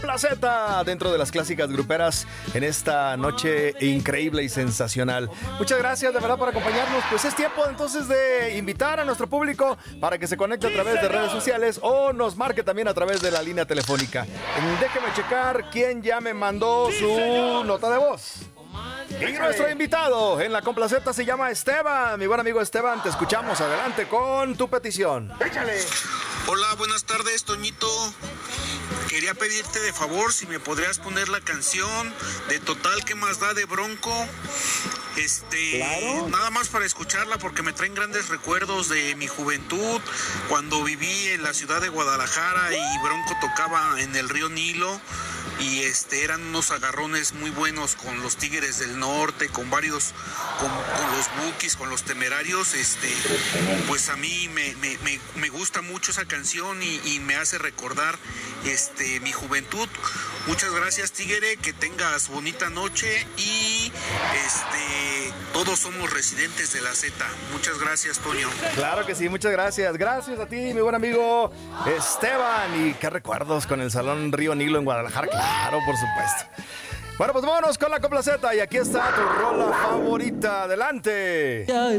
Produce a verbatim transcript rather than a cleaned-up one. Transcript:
complaceta dentro de las clásicas gruperas en esta noche increíble y sensacional. Muchas gracias de verdad por acompañarnos. Pues es tiempo entonces de invitar a nuestro público para que se conecte a través de redes sociales o nos marque también a través de la línea telefónica. Déjeme checar quién ya me mandó su nota de voz. Y nuestro invitado en la complaceta se llama Esteban. Mi buen amigo Esteban, te escuchamos. Adelante con tu petición. Échale. Hola, buenas tardes, Toñito. Quería pedirte de favor si me podrías poner la canción de Total, ¿qué más da? De Bronco. Este, claro. Nada más para escucharla porque me traen grandes recuerdos de mi juventud, cuando viví en la ciudad de Guadalajara y Bronco tocaba en el río Nilo. Y este eran unos agarrones muy buenos con los Tigres del Norte, con varios, con, con los Bukis, con los Temerarios. Este, pues a mí me, me, me, me gusta mucho esa canción y, y me hace recordar este, mi juventud. Muchas gracias, Tigre, que tengas bonita noche y este, todos somos residentes de la Z. Muchas gracias, Toño. Claro que sí, muchas gracias. Gracias a ti, mi buen amigo Esteban. Y qué recuerdos con el Salón Río Nilo en Guadalajara. Claro, por supuesto. Bueno, pues vámonos con la complaceta y aquí está tu rola favorita. Adelante. Ya